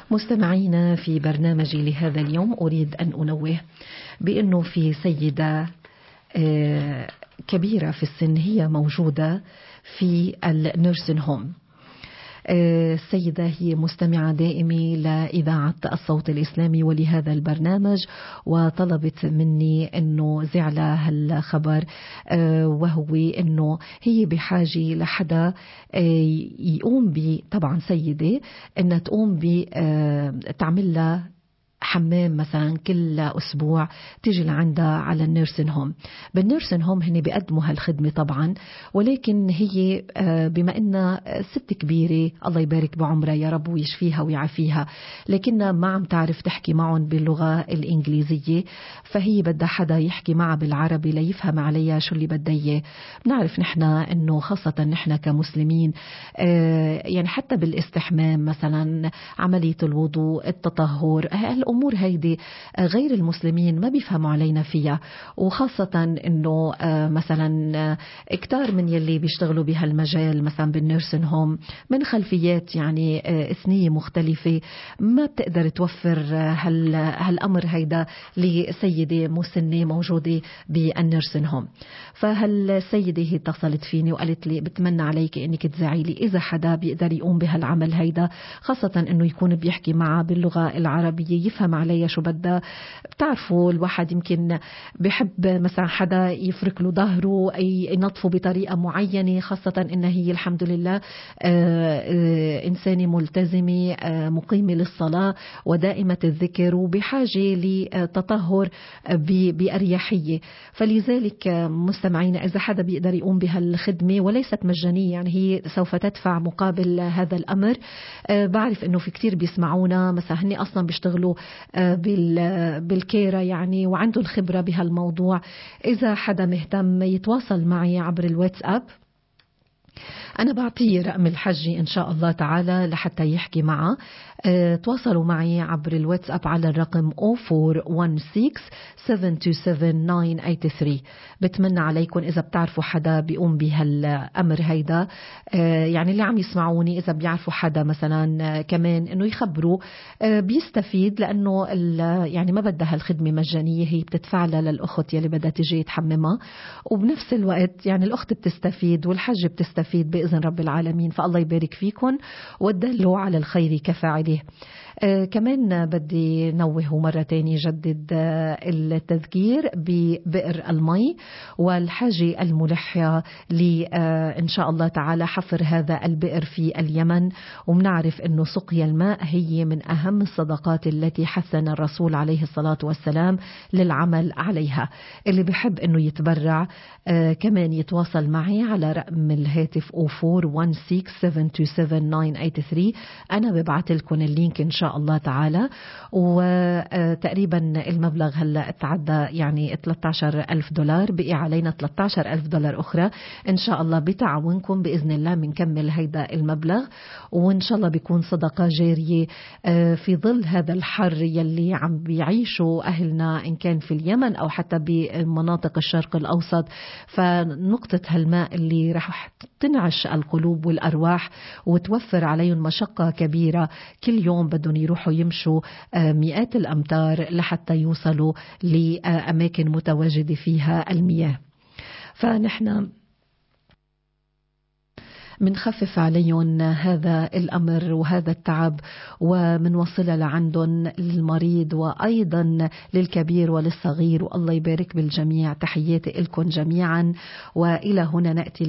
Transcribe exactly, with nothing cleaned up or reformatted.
مستمعينا في برنامجي لهذا اليوم أريد أن أنوه بأنه في سيدة كبيرة في السن هي موجودة في النيرسين هوم. السيدة هي مستمعة دائمة لإذاعة الصوت الإسلامي ولهذا البرنامج، وطلبت مني أنه زعلها هالخبر، وهو أنه هي بحاجة لحدا يقوم ب طبعا سيدة أنها تقوم بتعمل لها حمام مثلا كل أسبوع، تيجي لعندها على النيرسين هوم. بالنيرسين هوم هن بيقدموا هالخدمة طبعا، ولكن هي بما أنها ست كبيرة الله يبارك بعمرها يا رب ويشفيها ويعافيها، لكنها ما عم تعرف تحكي معهم باللغة الإنجليزية، فهي بدها حدا يحكي معها بالعربي ليفهم عليها شو اللي بدها إياه. بنعرف نحن أنه خاصة نحن كمسلمين يعني حتى بالاستحمام مثلا، عملية الوضوء، التطهر، الأمور هيدي غير المسلمين ما بيفهموا علينا فيها، وخاصة إنه مثلا كتار من يلي بيشتغلوا بهالمجال مثلا بالنيرسين هوم من خلفيات يعني إثنية مختلفة، ما بتقدر توفر هال هالأمر هيدا لسيدة مسنة موجودة بالنيرسين هوم. فهالسيدة هي اتصلت فيني وقالت لي بتمنى عليك إنك تزعي لي إذا حدا بيقدر يقوم بهالعمل هيدا، خاصة إنه يكون بيحكي معها باللغة العربية يفهم عليها شو بدها. بتعرفوا الواحد يمكن بحب مثلا حدا يفرك له ظهره أي ينظفه بطريقة معينة، خاصة إن هي الحمد لله إنسانة ملتزمة مقيمة للصلاة ودائمة الذكر وبحاجة لتطهر بأريحية. فلذلك مستمعين إذا حدا بيقدر يقوم بهالخدمة وليست مجانية، يعني هي سوف تدفع مقابل هذا الأمر. بعرف إنه في كتير بيسمعونا مثلا هني أصلا بيشتغلوا بالكيرة يعني وعنده الخبرة بهالموضوع. إذا حدا مهتم يتواصل معي عبر الواتساب، أنا بعطيه رقم الحجي إن شاء الله تعالى لحتى يحكي معه. اه تواصلوا معي عبر الواتساب على الرقم صفر أربعة واحد ستة سبعة اثنين سبعة تسعة ثمانية ثمانية. بتمنى عليكم إذا بتعرفوا حدا بيقوم بهالأمر هيدا، اه يعني اللي عم يسمعوني إذا بيعرفوا حدا مثلا اه كمان إنه يخبروا اه بيستفيد، لأنه يعني ما بدها هالخدمة مجانية، هي بتدفع لها للأخت يلي بدها تجي تحممها، وبنفس الوقت يعني الأخت بتستفيد والحج بتستفيد بإذن رب العالمين. فالله يبارك فيكم والدلوا على الخير كفاعله. آه كمان بدي نوه مرة تانية جدد آه التذكير ببئر المي والحاجة الملحة لإن شاء الله تعالى حفر هذا البئر في اليمن. ومنعرف أنه سقيا الماء هي من أهم الصدقات التي حثنا الرسول عليه الصلاة والسلام للعمل عليها. اللي بحب أنه يتبرع آه كمان يتواصل معي على رقم الهاتف صفر واحد ستة سبعة اثنين سبعة تسعة ثمانية ثمانية. أنا ببعت لكم اللينك إن شاء الله تعالى. وتقريبا المبلغ هلا تعدى يعني ثلاثة عشر ألف دولار، بقي علينا ثلاثة عشر ألف دولار أخرى. إن شاء الله بتعاونكم بإذن الله بنكمل هيدا المبلغ، وإن شاء الله بيكون صدقة جارية في ظل هذا الحر يلي عم بيعيشوا أهلنا إن كان في اليمن أو حتى بمناطق الشرق الأوسط. فنقطة هالماء اللي رح تنعش القلوب والأرواح وتوفر عليهم مشقة كبيرة، كل يوم بدهم يروحوا يمشوا مئات الأمتار لحتى يوصلوا لأماكن متواجدة فيها المياه. فنحن منخفف عليهم هذا الأمر وهذا التعب، ومنوصلها لعندهم المريض وأيضا للكبير وللصغير، والله يبارك بالجميع. تحياتي لكم جميعا، وإلى هنا نأتي